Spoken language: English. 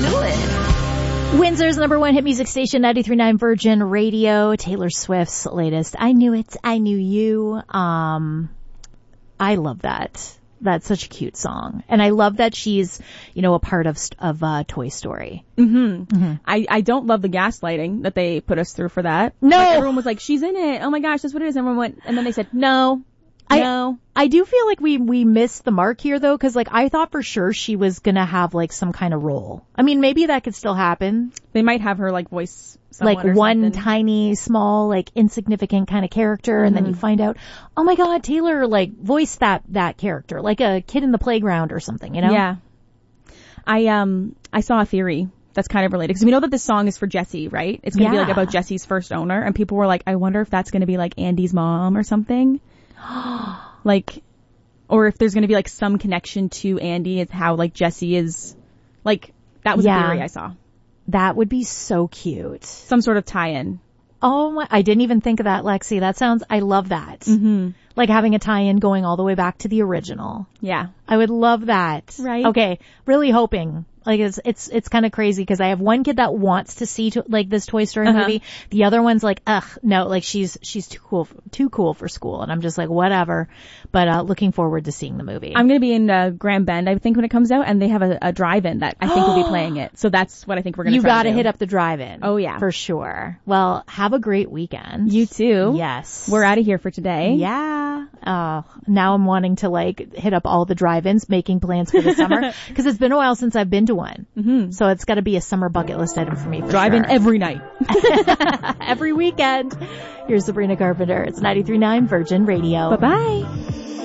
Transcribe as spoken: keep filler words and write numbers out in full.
knew it. Windsor's number one hit music station, ninety-three point nine Virgin Radio. Taylor Swift's latest, I Knew It, I Knew You. Um, I love that. That's such a cute song. And I love that she's, you know, a part of, of, uh, Toy Story. Mm-hmm. mm-hmm. I, I don't love the gaslighting that they put us through for that. No. Like, everyone was like, she's in it. Oh my gosh, that's what it is. Everyone went, and then they said, no. No. I, I do feel like we, we missed the mark here though, cause like I thought for sure she was gonna have like some kind of role. I mean, maybe that could still happen. They might have her like voice someone like or one something. tiny, small, like insignificant kind of character. Mm-hmm. And then you find out, oh my God, Taylor like voiced that, that character, like a kid in the playground or something, you know? Yeah. I, um, I saw a theory that's kind of related because we know that this song is for Jessie, right? It's going to yeah. be like about Jessie's first owner. And people were like, I wonder if that's going to be like Andy's mom or something. Like, or if there's going to be like some connection to Andy. It's how like Jessie is, like, that was yeah. a theory I saw. That would be so cute. Some sort of tie-in. Oh my, I didn't even think of that, Lexi. That sounds, I love that. Mm-hmm. Like having a tie-in going all the way back to the original. Yeah. I would love that. Right. Okay. Really hoping. Like it's, it's, it's kind of crazy because I have one kid that wants to see to, like this Toy Story uh-huh. movie. The other one's like, ugh, no, like she's, she's too cool, too cool for school. And I'm just like, whatever. But, uh, looking forward to seeing the movie. I'm going to be in, uh, Grand Bend, I think, when it comes out, and they have a, a drive-in that I think will be playing it. So that's what I think we're going to You try gotta to do. hit up the drive-in. Oh yeah. For sure. Well, have a great weekend. You too. Yes. We're out of here for today. Yeah. Uh, now I'm wanting to like hit up all the drive-ins, making plans for the summer. Cause it's been a while since I've been to one. Mm-hmm. So it's got to be a summer bucket list item for me. For Drive sure. in every night. Every weekend. Here's Sabrina Carpenter. It's ninety-three point nine Virgin Radio. Bye-bye.